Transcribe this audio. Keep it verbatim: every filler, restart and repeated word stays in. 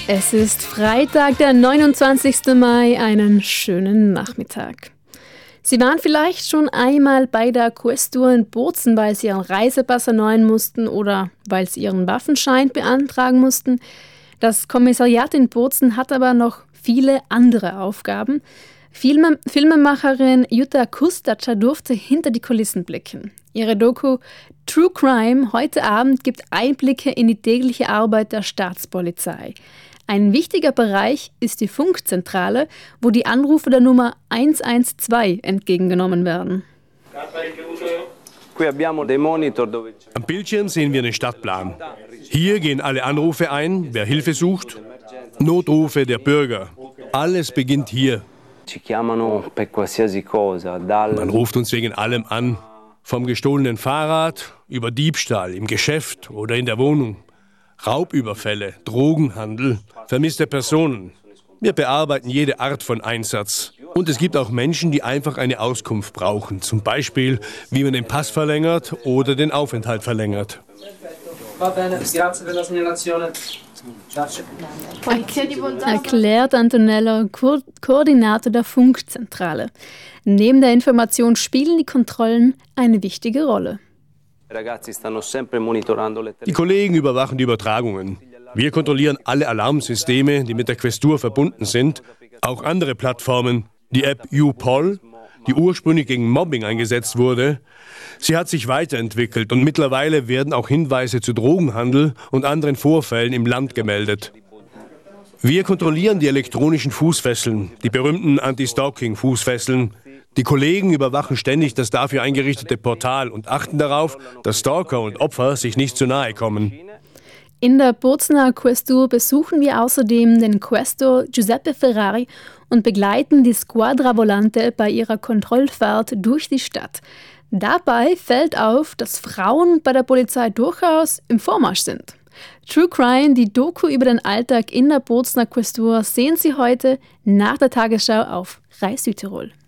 Es ist Freitag, der neunundzwanzigsten Mai, einen schönen Nachmittag. Sie waren vielleicht schon einmal bei der Questur in Bozen, weil Sie Ihren Reisepass erneuern mussten oder weil Sie Ihren Waffenschein beantragen mussten. Das Kommissariat in Bozen hat aber noch viele andere Aufgaben. Filme- Filmemacherin Jutta Kustatscher durfte hinter die Kulissen blicken. Ihre Doku True Crime heute Abend gibt Einblicke in die tägliche Arbeit der Staatspolizei. Ein wichtiger Bereich ist die Funkzentrale, wo die Anrufe der Nummer eins eins zwei entgegengenommen werden. Am Bildschirm sehen wir den Stadtplan. Hier gehen alle Anrufe ein, wer Hilfe sucht, Notrufe der Bürger. Alles beginnt hier. Man ruft uns wegen allem an, vom gestohlenen Fahrrad über Diebstahl im Geschäft oder in der Wohnung. Raubüberfälle, Drogenhandel, vermisste Personen. Wir bearbeiten jede Art von Einsatz. Und es gibt auch Menschen, die einfach eine Auskunft brauchen. Zum Beispiel, wie man den Pass verlängert oder den Aufenthalt verlängert. Erklärt Antonello, Ko- Koordinator der Funkzentrale. Neben der Information spielen die Kontrollen eine wichtige Rolle. Die Kollegen überwachen die Übertragungen. Wir kontrollieren alle Alarmsysteme, die mit der Questur verbunden sind. Auch andere Plattformen. Die App YouPol, die ursprünglich gegen Mobbing eingesetzt wurde. Sie hat sich weiterentwickelt und mittlerweile werden auch Hinweise zu Drogenhandel und anderen Vorfällen im Land gemeldet. Wir kontrollieren die elektronischen Fußfesseln, die berühmten Anti-Stalking-Fußfesseln. Die Kollegen überwachen ständig das dafür eingerichtete Portal und achten darauf, dass Stalker und Opfer sich nicht zu nahe kommen. In der Bozener Questur besuchen wir außerdem den Questor Giuseppe Ferrari und begleiten die Squadra Volante bei ihrer Kontrollfahrt durch die Stadt. Dabei fällt auf, dass Frauen bei der Polizei durchaus im Vormarsch sind. True Crime, die Doku über den Alltag in der Bozener Questur, sehen Sie heute nach der Tagesschau auf Rai Südtirol.